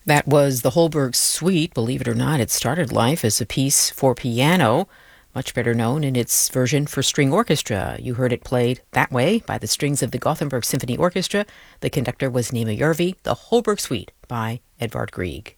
That was the Holberg Suite. Believe it or not, it started life as a piece for piano, much better known in its version for string orchestra. You heard it played that way by the strings of the Gothenburg Symphony Orchestra. The conductor was Nima Järvi. The Holberg Suite by Edvard Grieg.